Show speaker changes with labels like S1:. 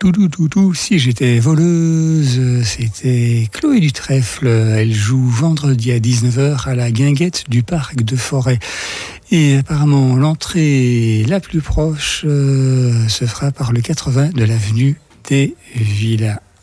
S1: Si j'étais voleuse, c'était Chloé Dutrèfle. Elle joue vendredi à 19h à la Guinguette du Parc de Forêt. Et apparemment, l'entrée la plus proche se fera par le 80 de l'avenue des Villas.